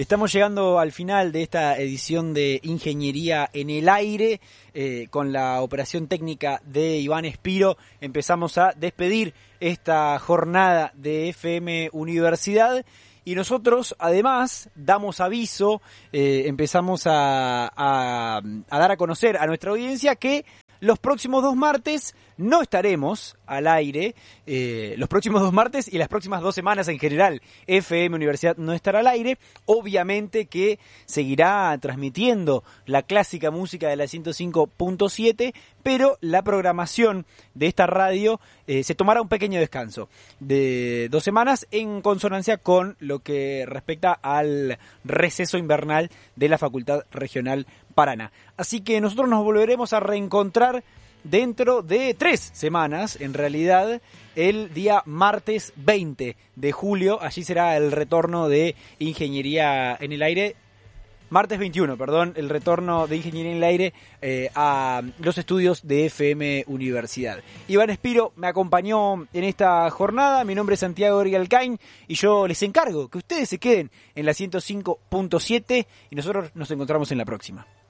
Estamos llegando al final de esta edición de Ingeniería en el Aire. Con la operación técnica de Iván Espiro empezamos a despedir esta jornada de FM Universidad. Y nosotros, además, damos aviso, empezamos a dar a conocer a nuestra audiencia que los próximos 2 martes no estaremos al aire. Los próximos 2 martes y las próximas 2 semanas en general, FM Universidad no estará al aire. Obviamente que seguirá transmitiendo la clásica música de la 105.7, pero la programación de esta radio se tomará un pequeño descanso de 2 semanas en consonancia con lo que respecta al receso invernal de la Facultad Regional Paraná. Así que nosotros nos volveremos a reencontrar dentro de 3 semanas, en realidad, el día martes 20 de julio. Allí será el retorno de Ingeniería en el Aire. Martes 21, perdón, el retorno de Ingeniería en el Aire a los estudios de FM Universidad. Iván Espiro me acompañó en esta jornada. Mi nombre es Santiago Rialcain y yo les encargo que ustedes se queden en la 105.7 y nosotros nos encontramos en la próxima.